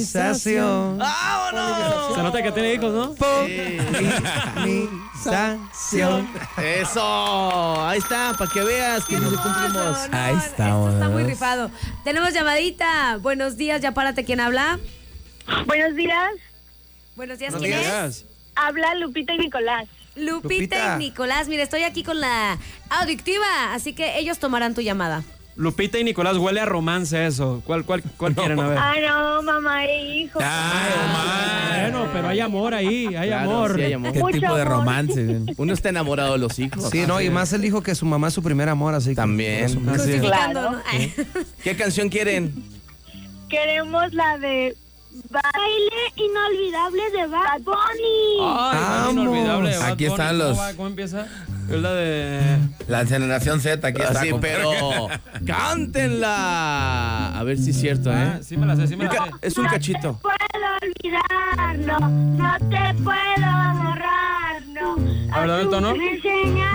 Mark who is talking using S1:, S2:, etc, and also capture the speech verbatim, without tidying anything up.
S1: Polinización.
S2: ¡Vámonos!
S3: Se nota que tiene hijos, ¿no?
S1: Polinización.
S2: Eso, ahí está, para que veas que nos cumplimos.
S4: No,
S1: Ahí estamos.
S4: Esto está muy rifado. Tenemos llamadita. Buenos días, ya párate. ¿Quién habla?
S5: Buenos días,
S4: Buenos días,
S3: Buenos
S4: ¿quién es?
S3: días.
S5: habla Lupita y Nicolás.
S4: Lupita,
S1: Lupita.
S4: y Nicolás. Mira, estoy aquí con la adictiva, así que ellos tomarán tu llamada.
S3: Lupita y Nicolás, huele a romance eso. ¿Cuál, cuál, cuál quieren? A ver.
S5: Ah, no, mamá e hijo.
S3: Bueno, pero hay amor ahí, hay
S2: Claro,
S3: amor.
S2: sí hay amor.
S1: ¿Qué
S5: Mucho
S1: tipo de
S5: amor.
S1: romance?
S2: Uno está enamorado de los hijos.
S1: Sí, no, y más él dijo que su mamá es su primer amor, así que...
S2: También.
S1: Eso.
S3: Así es.
S4: Justificando,
S5: Claro.
S4: ¿no? Ay.
S2: ¿Qué canción quieren?
S5: Queremos la de Baile Inolvidable de Bad Bunny.
S3: Ay,
S1: Vamos.
S3: inolvidable. Bad
S1: Aquí
S3: Bunny.
S1: están
S3: ¿Cómo
S1: los-
S3: va? ¿Cómo empieza? Es la de...
S1: La generación Z, aquí está.
S2: Así,
S1: compadre.
S2: pero cántenla. A ver si es cierto,
S3: Ah,
S2: ¿eh?
S3: sí me la sé, sí me
S2: Un
S3: la
S2: ca-
S3: sé.
S2: Es un cachito.
S5: No te puedo olvidar, no, no te puedo borrar, no.
S3: A ver, dame el tono.
S5: A tu presencia